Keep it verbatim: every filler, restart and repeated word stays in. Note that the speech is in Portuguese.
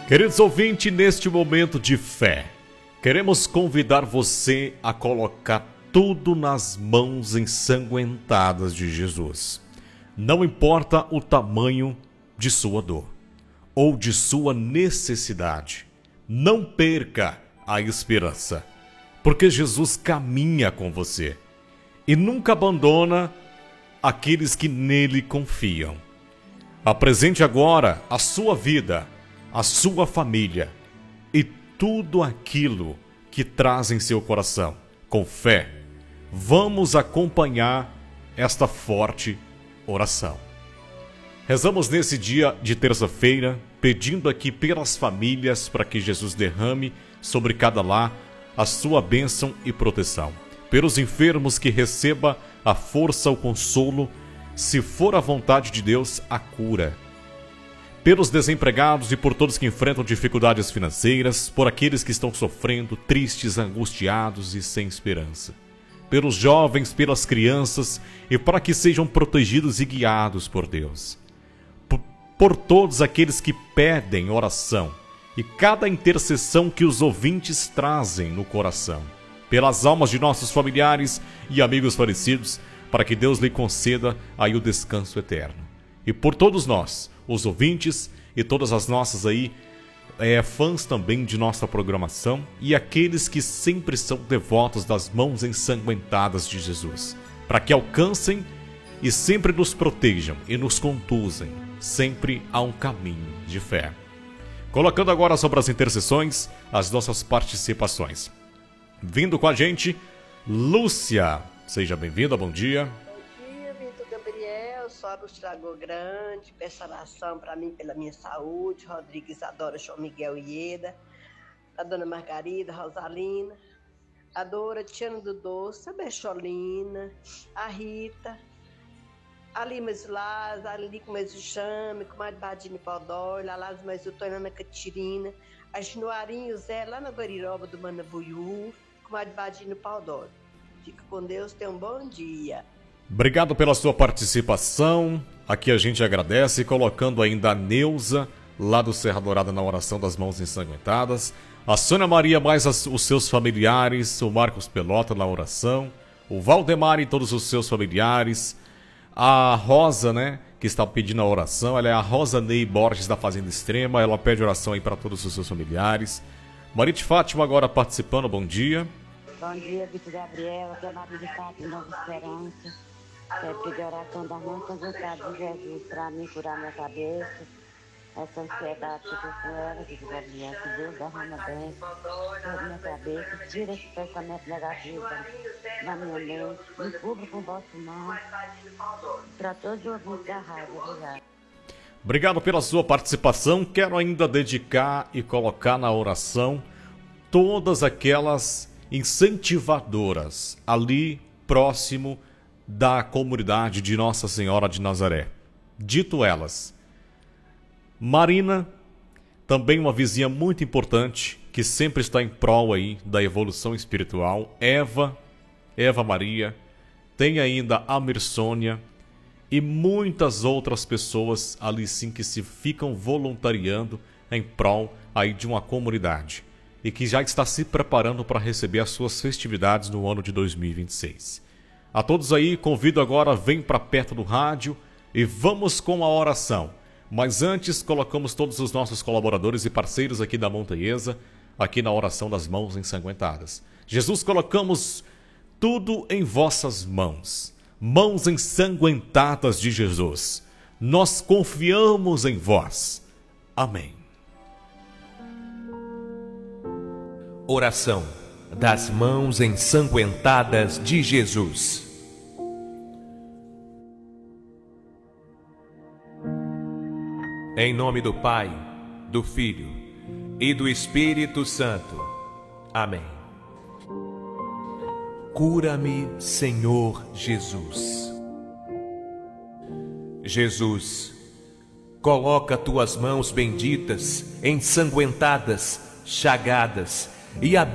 Queridos ouvintes, neste momento de fé, queremos convidar você a colocar tudo nas mãos ensanguentadas de Jesus. Não importa o tamanho de sua dor ou de sua necessidade, não perca a esperança, porque Jesus caminha com você e nunca abandona aqueles que nele confiam. Apresente agora a sua vida, a sua família e tudo aquilo que traz em seu coração. Com fé, vamos acompanhar esta forte oração. Rezamos nesse dia de terça-feira, pedindo aqui pelas famílias para que Jesus derrame sobre cada lar a sua bênção e proteção. Pelos enfermos, que receba a força, o consolo, se for a vontade de Deus, a cura. Pelos desempregados e por todos que enfrentam dificuldades financeiras, por aqueles que estão sofrendo, tristes, angustiados e sem esperança. Pelos jovens, pelas crianças e para que sejam protegidos e guiados por Deus. Por, por todos aqueles que pedem oração e cada intercessão que os ouvintes trazem no coração. Pelas almas de nossos familiares e amigos falecidos, para que Deus lhe conceda aí o descanso eterno. E por todos nós, os ouvintes e todas as nossas aí, é, fãs também de nossa programação e aqueles que sempre são devotos das mãos ensanguentadas de Jesus, para que alcancem e sempre nos protejam e nos conduzem sempre a um caminho de fé. Colocando agora sobre as intercessões as nossas participações. Vindo com a gente, Lúcia. Seja bem-vinda, bom dia. Bom dia, Vitor Gabriel, sou do Estragou Grande, peço oração para mim, pela minha saúde, Rodrigues Adora, João Miguel Ieda, a Dona Margarida, Rosalina, a Dora, Tiana do Doce, a Becholina, a Rita, a Lima Zilaz, a Lico Mesuchame, com a Badine Podói, a Las Mesutona na Catirina, a Januarinho Zé, lá na Guariroba do Manavuiú, com a Badine Podói. Fique com Deus, tenha um bom dia. Obrigado pela sua participação. Aqui a gente agradece, colocando ainda a Neuza, lá do Serra Dourada, na oração das mãos ensanguentadas. A Sônia Maria, mais as, os seus familiares. O Marcos Pelota na oração. O Valdemar e todos os seus familiares. A Rosa, né, que está pedindo a oração. Ela é a Rosa Ney Borges, da Fazenda Extrema. Ela pede oração aí para todos os seus familiares. Maria de Fátima agora participando. Bom dia. Bom dia, Vitor Gabriel, aqui é Maria de Fátima, Nova Esperança. Quero pedir oração das mãos ensanguentadas de Jesus para mim curar minha cabeça. Essa ansiedade que eu tô com ela, Vitor Gabriel, que Deus derrama bem sobre minha cabeça. Tira esse pensamento negativo da minha mente. Me cubra com vosso mão. Para todos os ouvintes da rádio, obrigado. Obrigado pela sua participação. Quero ainda dedicar e colocar na oração todas aquelas incentivadoras ali próximo da comunidade de Nossa Senhora de Nazaré. Dito elas, Marina, também uma vizinha muito importante que sempre está em prol aí da evolução espiritual. Eva, Eva Maria, tem ainda a Mirsônia e muitas outras pessoas ali sim que se ficam voluntariando em prol aí de uma comunidade e que já está se preparando para receber as suas festividades no ano de dois mil e vinte e seis. A todos aí, convido agora, vem para perto do rádio e vamos com a oração. Mas antes, colocamos todos os nossos colaboradores e parceiros aqui da Montanhesa, aqui na oração das mãos ensanguentadas. Jesus, colocamos tudo em vossas mãos, mãos ensanguentadas de Jesus. Nós confiamos em vós. Amém. Oração das mãos ensanguentadas de Jesus. Em nome do Pai, do Filho e do Espírito Santo. Amém. Cura-me, Senhor Jesus. Jesus, coloca tuas mãos benditas, ensanguentadas, chagadas, e